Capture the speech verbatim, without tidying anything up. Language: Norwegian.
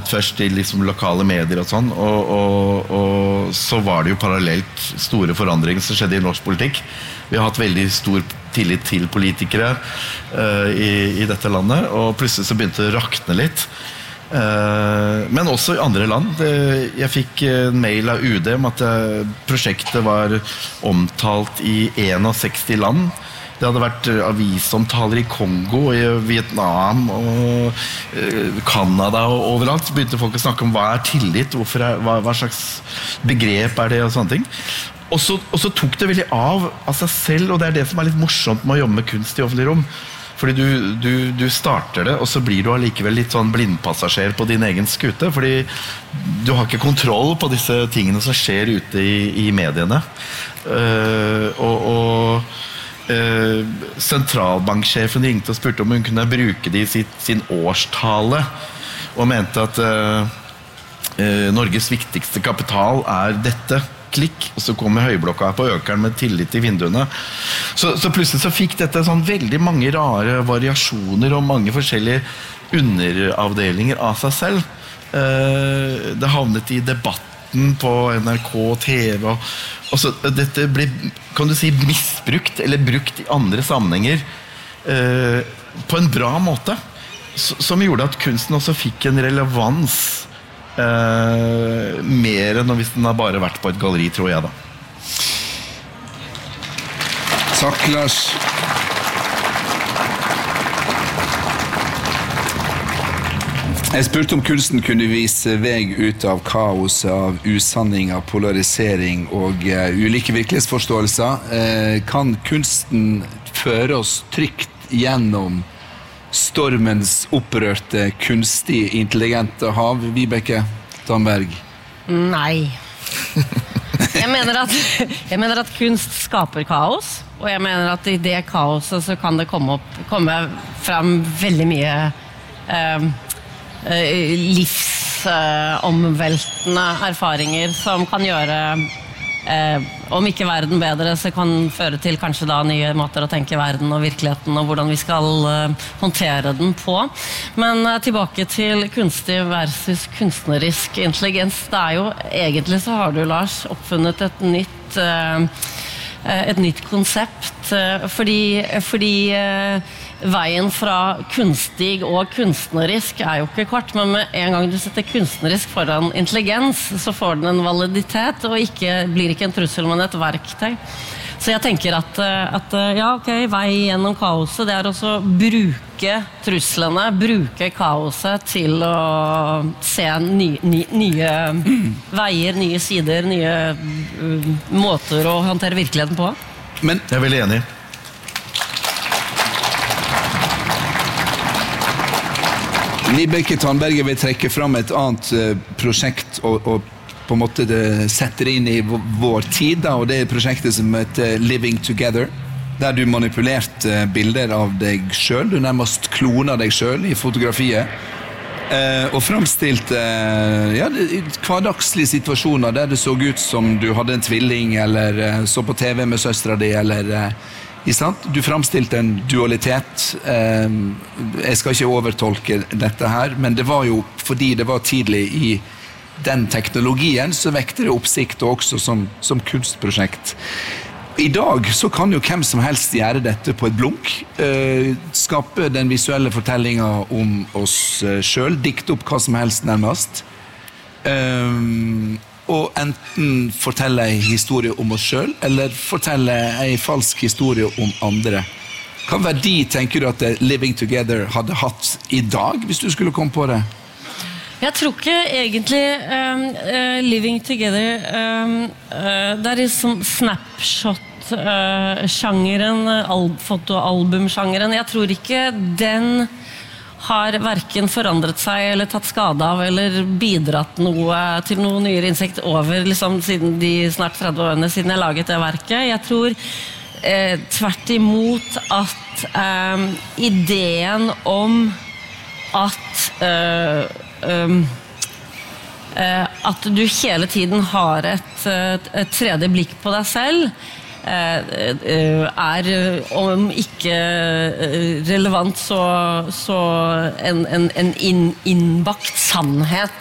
først i liksom lokale medier og sånn, og, og, og så var det jo parallelt store forandringer som skjedde i norsk politikk. Vi har hatt veldig stor tillit til politikere uh, i, i dette landet, og plutselig så begynte det å rakne litt. Uh, men også i andre land. Det, jeg fikk en mail av U D om at uh, prosjektet var omtalt i seksogen land. Det hadde vært avisomtaler i Kongo, i Vietnam og Kanada og overalt. Så begynte folk å snakke om hva er tillit, hvorfor er, hva, hva slags begrep er det og sånne ting. Og så, og så tok det veldig av av seg selv, og det er det som er litt morsomt med å jobbe med kunst i offentlig rom. Fordi du, du, du starter det, og så blir du allikevel litt sånn blindpassasjer på din egen skute, fordi du har ikke kontroll på disse tingene som skjer ute i, i mediene. Uh, og... og Uh, sentralbanksjefen ringte og spurte om hun kunne bruke det i sitt, sin årstale og mente at uh, uh, Norges viktigste kapital er dette, klikk, og så kommer høyblokka på økeren med tillit i vinduene. Så, så plutselig så fikk dette sånn veldig mange rare variasjoner og mange forskjellige underavdelinger av seg selv. Uh, det havnet i debatt på N R K, T V og, og så dette ble, kan du si, misbrukt eller brukt i andre sammenhenger eh, på en bra måte som gjorde at kunsten også fikk en relevans eh, mer enn hvis den har bare vært på et galleri, tror jeg da. Takk, Lars. Jeg spurte om kunsten kunne vise vei ut av kaos, av usanning, av polarisering og uh, ulike virkelighetsforståelser. Uh, kan kunsten føre oss trygt gjennom stormens opprørte, kunstig intelligente hav? Vibeke Tandberg? Nei. Jeg mener at, jeg mener at kunst skaper kaos, og jeg mener at i det kaoset så kan det komme, opp, komme frem veldig mye uh, livsomveltende erfaringer som kan gjøre eh, om ikke verden bedre, så kan føre til kanskje da nye måter å tenke verden og virkeligheten og hvordan vi skal eh, håndtere den på. Men eh, tilbake til kunstig versus kunstnerisk intelligens. Det er jo, egentlig så har du, Lars, oppfunnet et nytt eh, et nytt konsept, eh, fordi, fordi eh, veien fra kunstig og kunstnerisk er jo ikke kort, men med en gang du setter kunstnerisk foran intelligens, så får den en validitet, og ikke, blir ikke en trussel, men et verktøy. Så jeg tenker at, at ja, ok, vei gjennom kaoset, det er også å bruke truslene, bruke kaoset til å se ny, ny, nye veier, nye sider, nye uh, måter å håndtere virkeligheten på. Men jeg er veldig enig. Vibeke Tandberg vil trekke fram et annet uh, prosjekt og, og på en måte det setter inn i vår tid, da, og det er prosjektet som heter Living Together, der du manipulerte bilder av deg selv, du nærmest kloner deg selv i fotografiet, eh, og fremstilte eh, ja, hverdagslige situasjoner der det så ut som du hadde en tvilling, eller eh, så på T V med søstra di, eller eh, sant? Du fremstilte en dualitet. Eh, jeg skal ikke overtolke dette her, men det var jo fordi det var tidlig i den teknologien, så vekter det oppsikt også som, som kunstprosjekt. I dag så kan jo hvem som helst gjøre dette på et blunk, eh, skape den visuelle fortellingen om oss selv, dikte opp hva som helst nærmest, eh, og enten fortelle en historie om oss selv, eller fortelle en falsk historie om andre. Hva verdi tenker du at Living Together hadde hatt i dag, hvis du skulle komme på det? Jeg tror ikke egentlig um, uh, Living Together um, uh, det er liksom snapshot-sjangeren, uh, al- fotoalbum-sjangeren. Jeg tror ikke den har hverken forandret seg eller tatt skade av eller bidratt noe til noen nyere innsikt over liksom, siden de snart tretti årene siden jeg laget det verket. Jeg tror uh, tvert imot at um, ideen om at uh, Um, uh, at du hele tiden har et, et, et tredje blikk på deg selv uh, uh, er om ikke relevant så, så en, en, en inn, innbakt sannhet